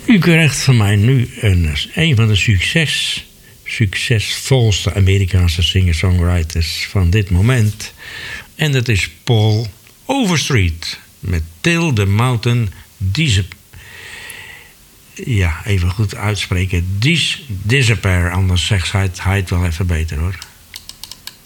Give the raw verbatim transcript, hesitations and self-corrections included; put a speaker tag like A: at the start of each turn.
A: U krijgt van mij nu een, een van de succes, succesvolste Amerikaanse singer-songwriters van dit moment. En dat is Paul Overstreet met Till the Mountain Disappear. Ja, even goed uitspreken. Dis Disappear, anders zegt hij het wel even beter hoor.